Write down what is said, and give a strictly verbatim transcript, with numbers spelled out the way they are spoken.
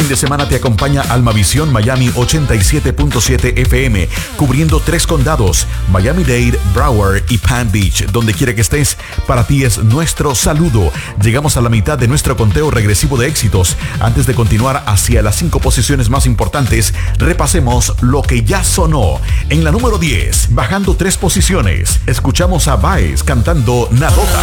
fin de semana te acompaña Almavisión Miami ochenta y siete punto siete F M, cubriendo tres condados, Miami-Dade, Broward y Palm Beach. Donde quiera que estés, para ti es nuestro saludo. Llegamos a la mitad de nuestro conteo regresivo de éxitos. Antes de continuar hacia las cinco posiciones más importantes, repasemos lo que ya sonó. En la número diez, bajando tres posiciones, escuchamos a Baez cantando Nadota.